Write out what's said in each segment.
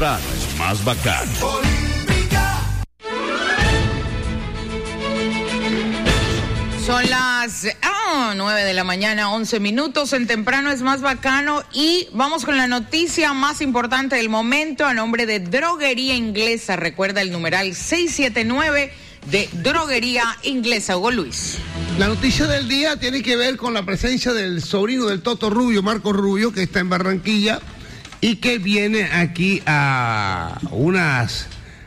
temprano es más bacano. Son las 9 de la mañana, 11 minutos. En temprano es más bacano y vamos con la noticia más importante del momento a nombre de Droguería Inglesa. Recuerda el numeral 679 de Droguería Inglesa. Hugo Luis. La noticia del día tiene que ver con la presencia del sobrino del Toto Rubio, Marco Rubio, que está en Barranquilla y que viene aquí a unas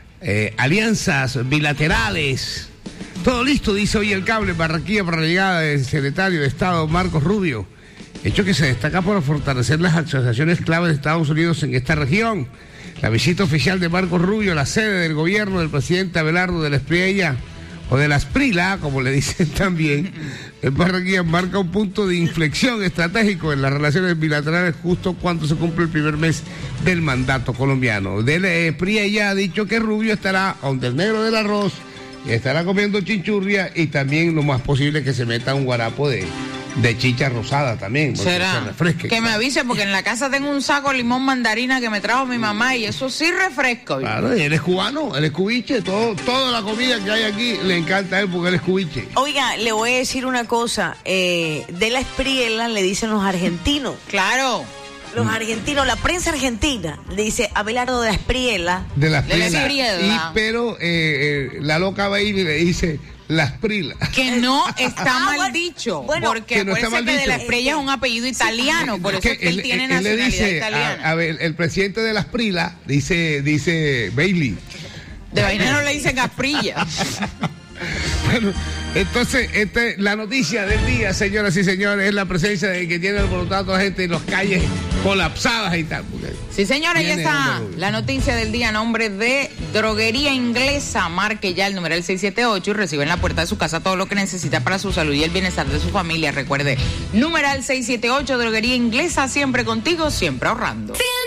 alianzas bilaterales. Todo listo, dice hoy el cable en Barranquilla para la llegada del secretario de Estado, Marcos Rubio. Hecho que se destaca por fortalecer las asociaciones clave de Estados Unidos en esta región. La visita oficial de Marcos Rubio a la sede del gobierno del presidente Abelardo de la Espriella, o de la Asprila, como le dicen también, en Barranquilla marca un punto de inflexión estratégico en las relaciones bilaterales justo cuando se cumple el primer mes del mandato colombiano. De la Espriella ha dicho que Rubio estará donde el negro del arroz, estará comiendo chinchurria y también lo más posible que se meta un guarapo de chicha rosada también. ¿Será? Se refresque. Que me avise porque en la casa tengo un saco de limón mandarina que me trajo mi mamá y eso sí refresco. Claro, y él es cubano, él es cubiche, toda la comida que hay aquí le encanta a él porque él es cubiche. Oiga, le voy a decir una cosa, de la Espriella le dicen los argentinos. Claro. Los argentinos, la prensa argentina le dice Abelardo de la Espriella. De la Espriella. Espriella. Pero la loca Bailey le dice la Esprila. Que no está mal dicho, bueno, porque no está acuérdense mal que de dicho. la Espriella es un apellido italiano, por eso es que él tiene le nacionalidad dice italiana. a ver, el presidente de la Esprila dice Bailey. De vaina no le dicen Casprilla. Bueno, entonces, la noticia del día, señoras y señores, es la presencia de que tiene alborotado a toda la gente en las calles colapsadas y tal. Sí, señora, ya está Rubio. la noticia del día a nombre de Droguería Inglesa. Marque ya el numeral 678 y recibe en la puerta de su casa todo lo que necesita para su salud y el bienestar de su familia. Recuerde, numeral 678, Droguería Inglesa, siempre contigo, siempre ahorrando.